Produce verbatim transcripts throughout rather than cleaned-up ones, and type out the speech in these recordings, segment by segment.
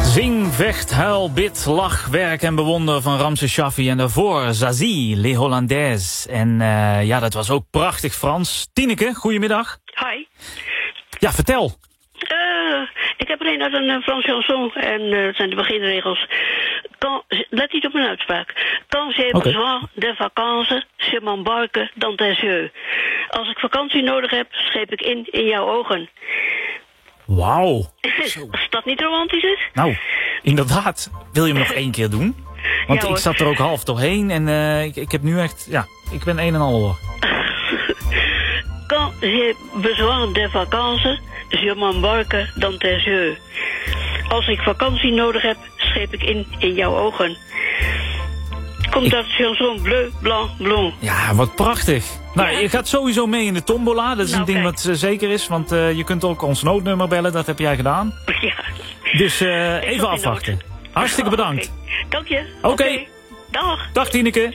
Zing, vecht, huil, bid, lach, werk en bewonder van Ramses Shaffi. En daarvoor Zazie, Les Hollandaises. En uh, ja, dat was ook prachtig Frans. Tineke, goedemiddag. Hi. Ja, vertel. Uh, ik heb alleen uit een uh, Frans chanson. En uh, dat zijn de beginregels. Quand, let niet op mijn uitspraak. Quand j'ai okay. besoin de vacances, je m'embarque dans tes yeux. Als ik vakantie nodig heb, scheep ik in in jouw ogen. Wauw. Als dat niet romantisch is? Nou, inderdaad. Wil je hem nog één keer doen? Want ja, ik zat er ook half doorheen en uh, ik, ik heb nu echt... Ja, ik ben een en al hoor. Quand j'ai besoin de vacances, je m'embarque dans tes yeux. Als ik vakantie nodig heb, scheep ik in in jouw ogen. Komt ik... dat chanson bleu, blanc, blond. Ja, wat prachtig. Nou, ja. Je gaat sowieso mee in de tombola. Dat is nou, een ding kijk. wat uh, zeker is. Want uh, je kunt ook ons noodnummer bellen. Dat heb jij gedaan. Ja. Dus uh, even afwachten. Hartstikke bedankt. Okay. Dank je. Oké. Okay. Okay. Dag. Dag Tineke.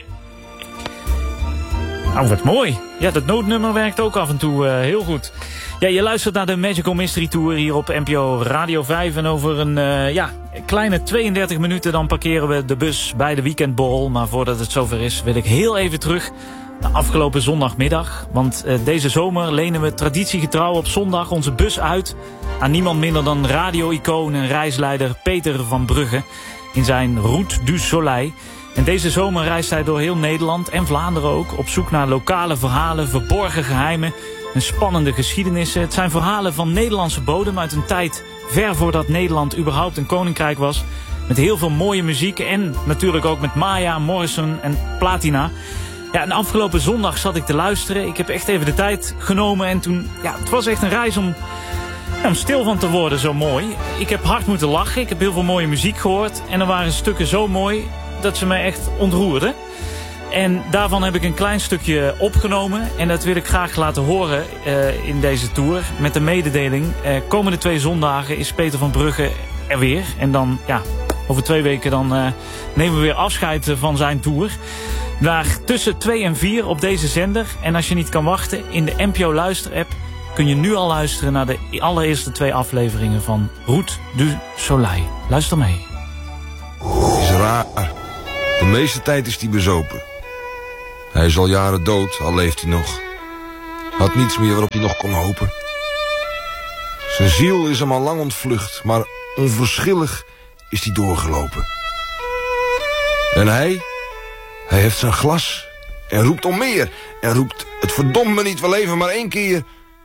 Nou, wat mooi. Ja, dat noodnummer werkt ook af en toe uh, heel goed. Ja, je luistert naar de Magical Mystery Tour hier op N P O Radio vijf. En over een uh, ja, kleine tweeëndertig minuten dan parkeren we de bus bij de weekendborrel. Maar voordat het zover is, wil ik heel even terug naar afgelopen zondagmiddag. Want uh, deze zomer lenen we traditiegetrouw op zondag onze bus uit aan niemand minder dan radio-icoon en reisleider Peter van Brugge in zijn Route du Soleil. En deze zomer reist hij door heel Nederland en Vlaanderen ook op zoek naar lokale verhalen, verborgen geheimen en spannende geschiedenissen. Het zijn verhalen van Nederlandse bodem uit een tijd ver voordat Nederland überhaupt een koninkrijk was. Met heel veel mooie muziek en natuurlijk ook met Maya, Morrison en Platina. Ja, en afgelopen zondag zat ik te luisteren. Ik heb echt even de tijd genomen en toen, ja, het was echt een reis om, ja, om stil van te worden, zo mooi. Ik heb hard moeten lachen, ik heb heel veel mooie muziek gehoord en er waren stukken zo mooi dat ze me echt ontroerden. En daarvan heb ik een klein stukje opgenomen. En dat wil ik graag laten horen uh, in deze tour. Met de mededeling. Uh, komende twee zondagen is Peter van Brugge er weer. En dan, ja, over twee weken dan uh, nemen we weer afscheid van zijn tour. Daar tussen twee en vier op deze zender. En als je niet kan wachten, in de N P O Luister app kun je nu al luisteren naar de allereerste twee afleveringen van Route du Soleil. Luister mee. Is raar. De meeste tijd is hij bezopen. Hij is al jaren dood, al leeft hij nog. Had niets meer waarop hij nog kon hopen. Zijn ziel is hem al lang ontvlucht, maar onverschillig is hij doorgelopen. En hij, hij heeft zijn glas en roept om meer. En roept, het verdomt me niet, we leven maar één keer.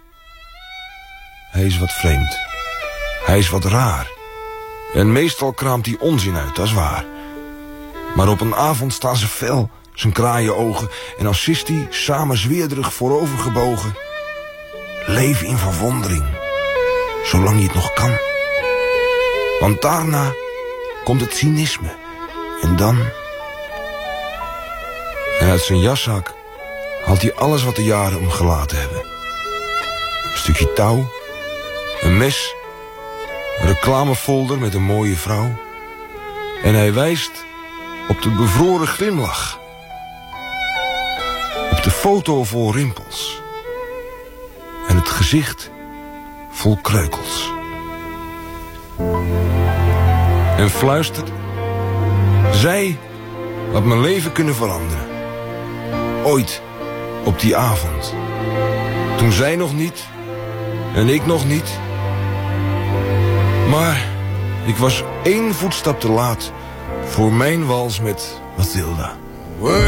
Hij is wat vreemd. Hij is wat raar. En meestal kraamt hij onzin uit, dat is waar. Maar op een avond staan ze fel, zijn kraaien ogen. En als sist hij, samen zweerderig voorover gebogen. Leef in verwondering, zolang je het nog kan. Want daarna komt het cynisme. En dan... En uit zijn jaszak haalt hij alles wat de jaren hem gelaten hebben. Een stukje touw, een mes, een reclamefolder met een mooie vrouw. En hij wijst op de bevroren glimlach. Op de foto vol rimpels. En het gezicht vol kreukels. En fluistert. Zij had mijn leven kunnen veranderen. Ooit op die avond. Toen zij nog niet. En ik nog niet. Maar ik was één voetstap te laat voor mijn wals met Mathilda.